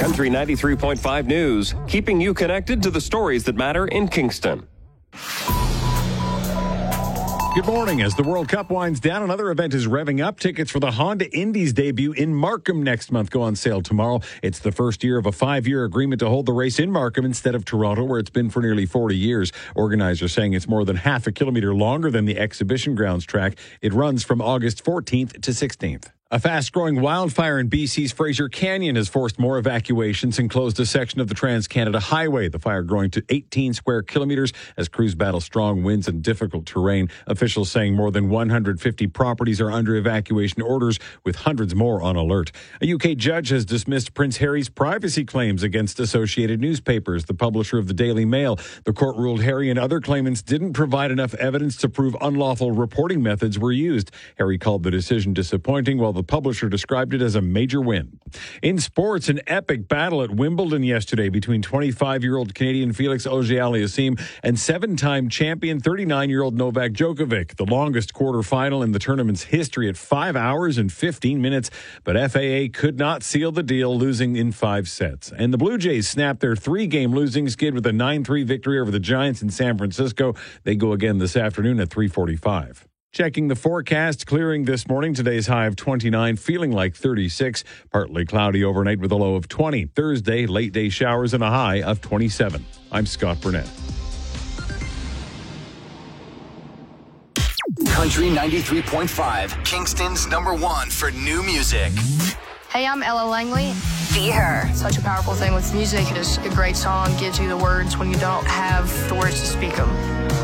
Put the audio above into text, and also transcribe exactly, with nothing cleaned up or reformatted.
Country ninety-three point five News, keeping you connected to the stories that matter in Kingston. Good morning. As the World Cup winds down, another event is revving up. Tickets for the Honda Indy's debut in Markham next month go on sale tomorrow. It's the first year of a five-year agreement to hold the race in Markham instead of Toronto, where it's been for nearly forty years. Organizers saying it's more than half a kilometre longer than the exhibition grounds track. It runs from August fourteenth to sixteenth. A fast-growing wildfire in B C's Fraser Canyon has forced more evacuations and closed a section of the Trans-Canada Highway. The fire growing to eighteen square kilometres as crews battle strong winds and difficult terrain. Officials saying more than one hundred fifty properties are under evacuation orders, with hundreds more on alert. A U K judge has dismissed Prince Harry's privacy claims against Associated Newspapers, the publisher of the Daily Mail. The court ruled Harry and other claimants didn't provide enough evidence to prove unlawful reporting methods were used. Harry called the decision disappointing, while the publisher described it as a major win. In sports, an epic battle at Wimbledon yesterday between twenty-five-year-old Canadian Felix Auger-Aliassime and seven-time champion thirty-nine-year-old Novak Djokovic, the longest quarterfinal in the tournament's history at five hours and fifteen minutes. But F A A could not seal the deal, losing in five sets. And the Blue Jays snapped their three-game losing skid with a nine three victory over the Giants in San Francisco. They go again this afternoon at three forty-five. Checking the forecast, clearing this morning. Today's high of twenty-nine, feeling like thirty-six. Partly cloudy overnight with a low of twenty. Thursday, late day showers and a high of twenty-seven. I'm Scott Burnett. Country ninety-three point five, Kingston's number one for new music. Hey, I'm Ella Langley. Be Her. Such a powerful thing with music. It is a great song, gives you the words when you don't have the words to speak them.